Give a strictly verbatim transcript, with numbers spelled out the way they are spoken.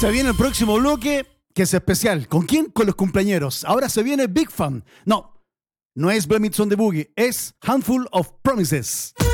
Se viene el próximo bloque, que es especial. ¿Con quién? Con los cumpleañeros. Ahora se viene Big Fan. No, no es Blame It on the Boogie, es Handful of Promises.